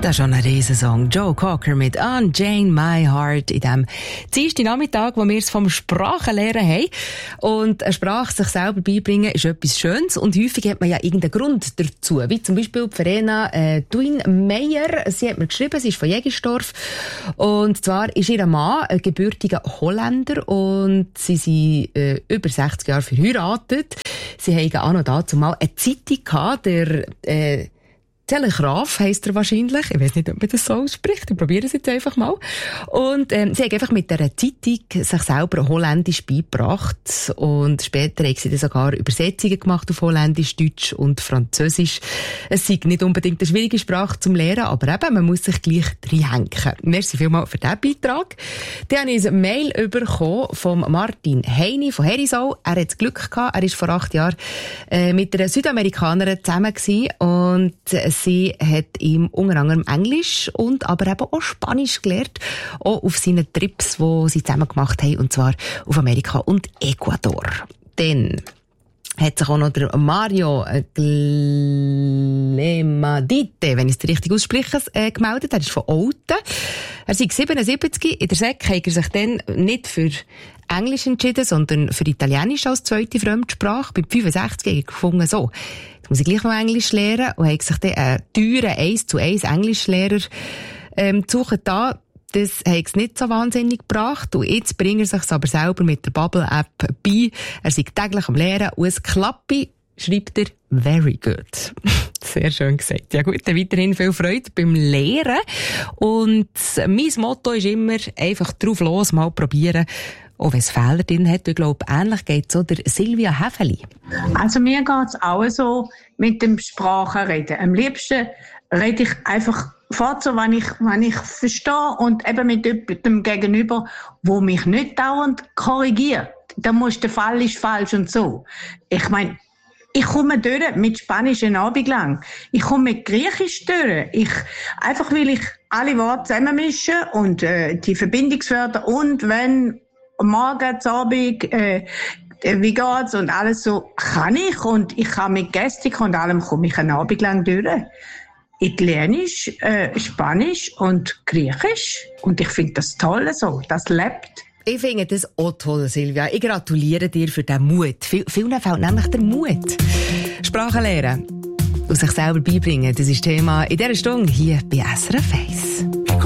Das ist schon ein Riesensong. Joe Cocker mit Unchain My Heart in dem Dienstag Nachmittag, wo wir es vom Sprachenlernen haben. Und eine Sprache sich selber beibringen ist etwas Schönes und häufig hat man ja irgendeinen Grund dazu. Wie zum Beispiel die Verena Duin Meyer. Sie hat mir geschrieben, sie ist von Jägersdorf. Und zwar ist ihr Mann ein gebürtiger Holländer und sie sind über 60 Jahre verheiratet. Sie haben auch noch dazu mal eine Zeitung gehabt, der Telegraaf heisst er wahrscheinlich. Ich weiss nicht, ob man das so ausspricht. Ich probiere es jetzt einfach mal. Und sie haben einfach mit dieser Zeitung sich selber Holländisch beigebracht. Und später haben sie dann sogar Übersetzungen gemacht auf Holländisch, Deutsch und Französisch. Es ist nicht unbedingt eine schwierige Sprache zum Lernen, aber eben, man muss sich gleich reinhängen. Merci vielmals für diesen Beitrag. Dann habe ich eine Mail bekommen von Martin Heini von Herisau. Er hat das Glück gehabt. Er war vor 8 Jahren mit einer Südamerikanerin zusammen gewesen und sie hat ihm unter anderem Englisch und aber eben auch Spanisch gelernt, auch auf seinen Trips, die sie zusammen gemacht haben, und zwar auf Amerika und Ecuador. Dann hat sich auch noch der Mario Glemadite, wenn ich es richtig ausspreche, gemeldet. Er ist von Olten. Er ist 77. In der Sek hat er sich dann nicht für Englisch entschieden, sondern für Italienisch als zweite Fremdsprache. Bei 65 hat er gefunden, so, jetzt muss ich gleich noch Englisch lernen, und hat sich dann einen teuren 1:1 Englischlehrer gesucht. Das hat es nicht so wahnsinnig gebracht. Und jetzt bringt er sich aber selber mit der Bubble-App bei. Er sei täglich am Lehren und es klappe, schreibt er, very good. Sehr schön gesagt. Ja gut, dann weiterhin viel Freude beim Lehren. Und mein Motto ist immer, einfach drauf los, mal probieren. Auch wenn es Fehler drin hat. Ich glaube, ähnlich geht es so der Silvia Häfeli. Also mir geht es auch so mit dem Sprachenreden. Am liebsten rede ich einfach fort, so, wenn ich verstehe, und eben mit dem Gegenüber, wo mich nicht dauernd korrigiert. Da muss der Fall ist falsch und so. Ich meine, ich komme durch mit Spanisch einen Abend lang. Ich komme mit Griechisch durch. Einfach weil ich alle Worte zusammenmische und die Verbindungswörter und wenn morgen, Abend, wie geht's und alles so, kann ich, und ich kann mit Gestik und allem komme ich einen Abend lang durch. Italienisch, Spanisch und Griechisch. Und ich finde das toll so. Das lebt. Ich finde das auch toll, Silvia. Ich gratuliere dir für den Mut. Vielen fehlt nämlich der Mut. Sprachen lernen und sich selber beibringen, das ist Thema in dieser Stunde hier bei SRF 1.